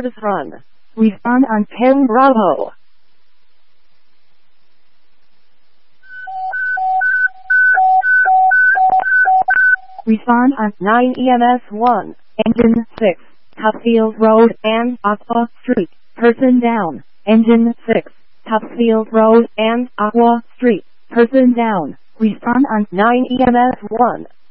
run. Respond on 10 Bravo. Respond on 9 EMS 1. Engine 6. Topfield Road and Aqua Street. Person down. Engine 6. Topfield Road and Aqua Street. Person down. Respond on 9 EMS 1.